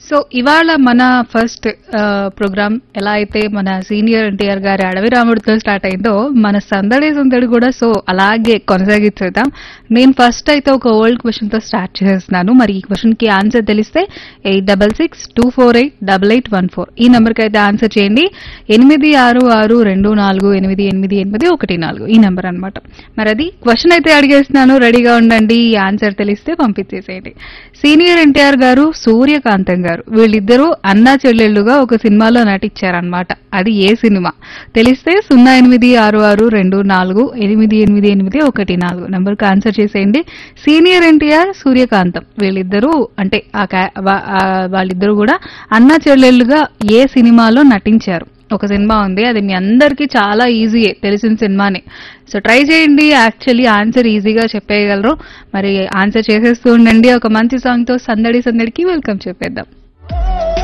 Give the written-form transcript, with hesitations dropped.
So ఇవాళ మన first programme ఎలా అయితే మన సీనియర్ ఎన్టీఆర్ గారి అడవి రాముడితో స్టార్ట్ అయిందో మన సందడి సందడి కూడా సో అలాగే కొనసాగించేద్దాం. నేను ఫస్ట్ అయితే ఒక ఓల్డ్ క్వశ్చన్ తో స్టార్ట్ చేస్తున్నాను. మరి ఈ క్వశ్చన్ కి ఆన్సర్ తెలిస్తే 8662488814 ఈ నెంబర్ కి అయితే ఆన్సర్ చేయండి. 8662488814 ఈ నెంబర్ అన్నమాట. మరి అది క్వశ్చన్ అయితే అడిగేస్తున్నాను, రెడీగా ఉండండి. ఈ ఆన్సర్ తెలిస్తే పంపించేసేయండి. సీనియర్ ఎన్టీఆర్ గారు, సూర్యకాంతం గారు వీళ్ళిద్దరూ అన్నా చెల్లెళ్లుగా ఒక సినిమాలో నటించారనమాట. అది ఏ సినిమా తెలిస్తే 086624888814 నెంబర్ కు ఆన్సర్ చేసేయండి. సీనియర్ ఎన్టీఆర్, సూర్యకాంతం వీళ్ళిద్దరూ అంటే వాళ్ళిద్దరూ కూడా అన్నా చెల్లెళ్లుగా ఏ సినిమాలో నటించారు? ఒక సినిమా ఉంది, అది మీ అందరికీ చాలా ఈజీయే, తెలిసిన సినిమానే. సో ట్రై చేయండి. యాక్చువల్లీ ఆన్సర్ ఈజీగా చెప్పేయగలరు. మరి ఆన్సర్ చేసేస్తూ ఉండండి. ఒక మంచి సాంగ్ తో సందడికి వెల్కమ్ చెప్పేద్దాం.